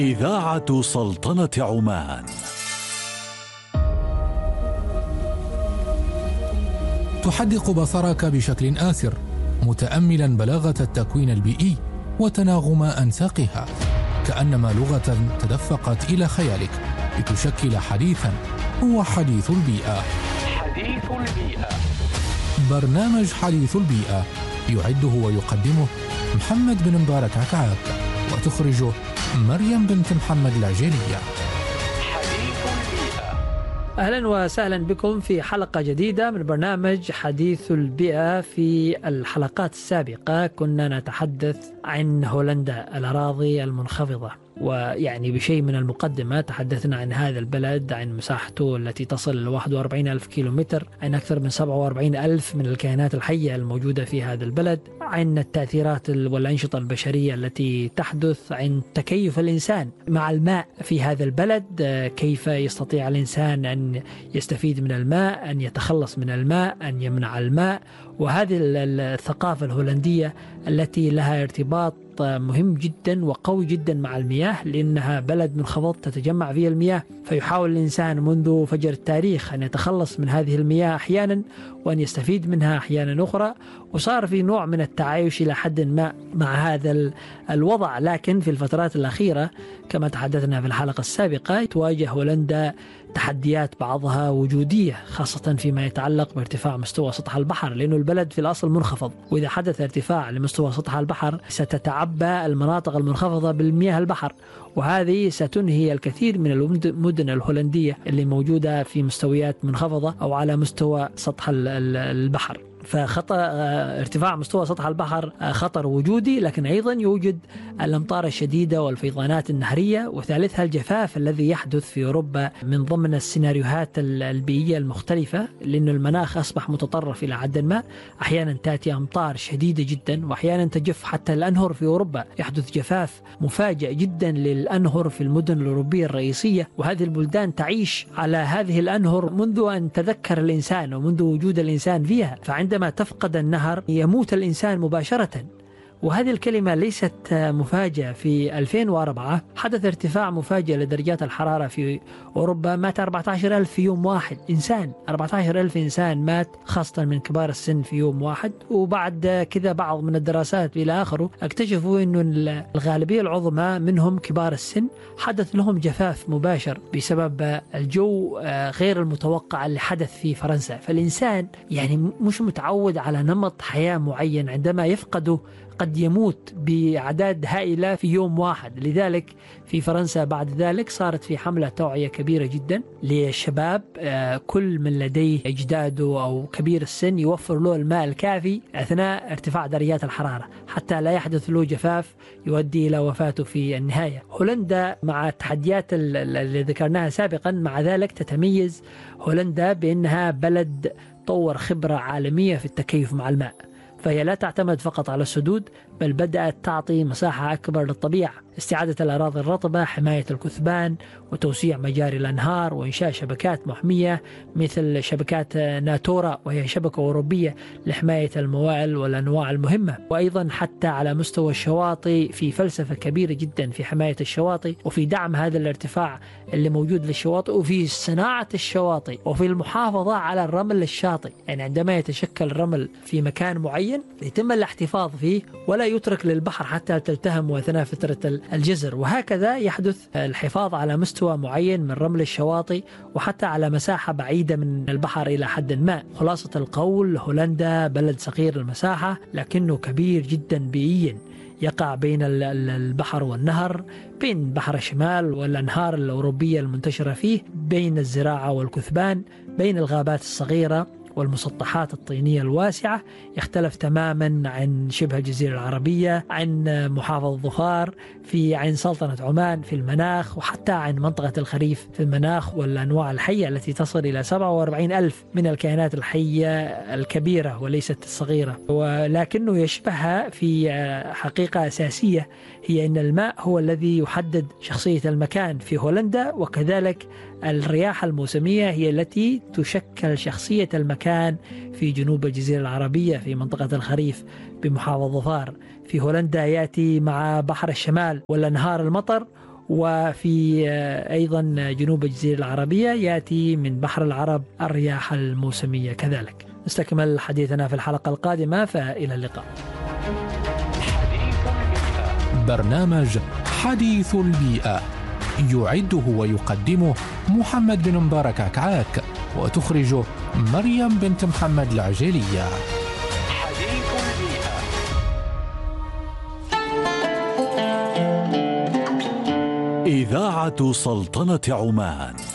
إذاعة سلطنة عمان تحدق بصرك بشكل آثر، متأملا بلاغة التكوين البيئي وتناغم أنساقها، كأنما لغة تدفقت إلى خيالك لتشكل حديثا هو حديث البيئة. حديث البيئة، برنامج حديث البيئة يعده ويقدمه محمد بن مبارك عكعاك، وتخرجه مريم بنت محمد العجيلية. حديث البيئة. أهلا وسهلا بكم في حلقة جديدة من برنامج حديث البيئة. في الحلقات السابقة كنا نتحدث عن هولندا، الأراضي المنخفضة، ويعني بشيء من المقدمة تحدثنا عن هذا البلد، عن مساحته التي تصل إلى 41 ألف كيلومتر، عن أكثر من 47 ألف من الكائنات الحية الموجودة في هذا البلد، عن التأثيرات والأنشطة البشرية التي تحدث، عن تكيف الإنسان مع الماء في هذا البلد، كيف يستطيع الإنسان أن يستفيد من الماء، أن يتخلص من الماء، أن يمنع الماء. وهذه الثقافة الهولندية التي لها ارتباط مهم جدا وقوي جدا مع المياه، لأنها بلد منخفض تتجمع فيه المياه، فيحاول الإنسان منذ فجر التاريخ أن يتخلص من هذه المياه أحيانا وأن يستفيد منها أحيانا أخرى، وصار في نوع من التعايش إلى حد ما مع هذا الوضع. لكن في الفترات الأخيرة كما تحدثنا في الحلقة السابقة تواجه هولندا تحديات بعضها وجودية، خاصة فيما يتعلق بارتفاع مستوى سطح البحر، لأنه البلد في الأصل منخفض، وإذا حدث ارتفاع لمستوى سطح البحر ستتعبى المناطق المنخفضة بالمياه البحر، وهذه ستنهي الكثير من المدن الهولندية اللي موجودة في مستويات منخفضة أو على مستوى سطح البحر. فخطر ارتفاع مستوى سطح البحر خطر وجودي، لكن أيضا يوجد الأمطار الشديدة والفيضانات النهرية، وثالثها الجفاف الذي يحدث في أوروبا من ضمن السيناريوهات البيئية المختلفة، لأن المناخ أصبح متطرف إلى حد ما. أحيانا تأتي أمطار شديدة جدا، وأحيانا تجف حتى الأنهر في أوروبا، يحدث جفاف مفاجئ جدا للأنهر في المدن الأوروبية الرئيسية، وهذه البلدان تعيش على هذه الأنهر منذ أن تذكر الإنسان ومنذ وجود الإنسان فيها، فعندما تفقد النهر يموت الإنسان مباشرة. وهذه الكلمة ليست مفاجأة. في 2004 حدث ارتفاع مفاجئ لدرجات الحرارة في أوروبا، مات 14,000 في يوم واحد إنسان، 14,000 إنسان مات، خاصة من كبار السن في يوم واحد. وبعد كذا بعض من الدراسات إلى آخره اكتشفوا أن الغالبية العظمى منهم كبار السن حدث لهم جفاف مباشر بسبب الجو غير المتوقع اللي حدث في فرنسا. فالإنسان يعني مش متعود على نمط حياة معين، عندما يفقده قد يموت بأعداد هائلة في يوم واحد. لذلك في فرنسا بعد ذلك صارت في حملة توعية كبيرة جدا للشباب، كل من لديه أجداده أو كبير السن يوفر له الماء الكافي أثناء ارتفاع درجات الحرارة حتى لا يحدث له جفاف يؤدي إلى وفاته في النهاية. هولندا مع التحديات اللي ذكرناها سابقا، مع ذلك تتميز هولندا بأنها بلد طور خبرة عالمية في التكيف مع الماء، فهي لا تعتمد فقط على السدود، بل بدأت تعطي مساحة أكبر للطبيعة، استعادة الأراضي الرطبة، حماية الكثبان، وتوسيع مجاري الأنهار، وإنشاء شبكات محمية مثل شبكات ناتورا، وهي شبكة أوروبية لحماية الموائل والأنواع المهمة. وأيضا حتى على مستوى الشواطئ في فلسفة كبيرة جدا في حماية الشواطئ، وفي دعم هذا الارتفاع اللي موجود للشواطئ، وفي صناعة الشواطئ، وفي المحافظة على الرمل الشاطئ. يعني عندما يتشكل الرمل في مكان معين يتم الاحتفاظ فيه ولا يترك للبحر حتى تلتهم أثناء فترة الجزر، وهكذا يحدث الحفاظ على مستوى معين من رمل الشواطئ وحتى على مساحة بعيدة من البحر إلى حد ما. خلاصة القول، هولندا بلد صغير المساحة لكنه كبير جدا بيئيا، يقع بين البحر والنهر، بين بحر الشمال والأنهار الأوروبية المنتشرة فيه، بين الزراعة والكثبان، بين الغابات الصغيرة والمسطحات الطينية الواسعة. يختلف تماما عن شبه الجزيرة العربية، عن محافظة ظفار في عن سلطنة عمان في المناخ، وحتى عن منطقة الخريف في المناخ والأنواع الحية التي تصل إلى 47 ألف من الكائنات الحية الكبيرة وليست الصغيرة. ولكنه يشبهها في حقيقة أساسية، هي أن الماء هو الذي يحدد شخصية المكان في هولندا، وكذلك الرياح الموسمية هي التي تشكل شخصية المكان في جنوب الجزيرة العربية في منطقة الخريف بمحافظة ظفار. في هولندا يأتي مع بحر الشمال والأنهار المطر، وفي أيضا جنوب الجزيرة العربية يأتي من بحر العرب الرياح الموسمية كذلك. نستكمل حديثنا في الحلقة القادمة، فإلى اللقاء. حديث البيئة. برنامج حديث البيئة يعده ويقدمه محمد بن مبارك عكعاك، وتخرجه مريم بنت محمد العجيلية. حديث البيئة. إذاعة سلطنة عمان.